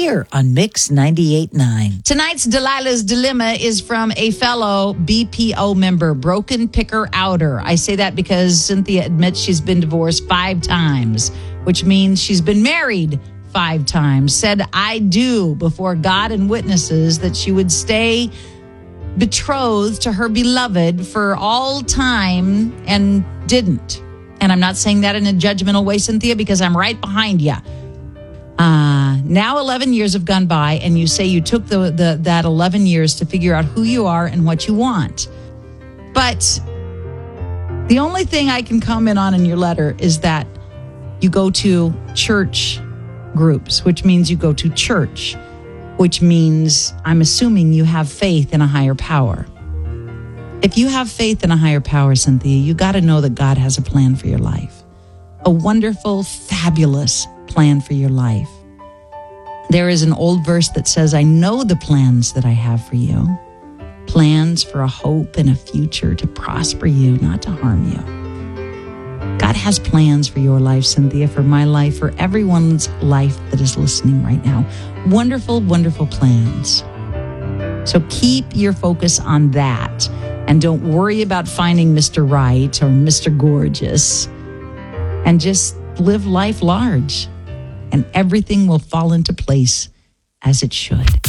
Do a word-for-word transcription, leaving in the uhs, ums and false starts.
here on Mix ninety-eight point nine. Tonight's Delilah's Dilemma is from a fellow B P O member, Broken Picker Outer. I say that because Cynthia admits she's been divorced five times, which means she's been married five times. Said, I do, before God and witnesses, that she would stay betrothed to her beloved for all time and didn't. And I'm not saying that in a judgmental way, Cynthia, because I'm right behind you. Uh, now eleven years have gone by, and you say you took the, the that eleven years to figure out who you are and what you want. But the only thing I can comment on in your letter is that you go to church groups, which means you go to church, which means I'm assuming you have faith in a higher power. If you have faith in a higher power, Cynthia, you got to know that God has a plan for your life. A wonderful, fabulous plan for your life. There is an old verse that says, I know the plans that I have for you. Plans for a hope and a future to prosper you, not to harm you. God has plans for your life, Cynthia, for my life, for everyone's life that is listening right now. Wonderful, wonderful plans. So keep your focus on that. And don't worry about finding Mister Right or Mister Gorgeous. And just live life large. And everything will fall into place as it should.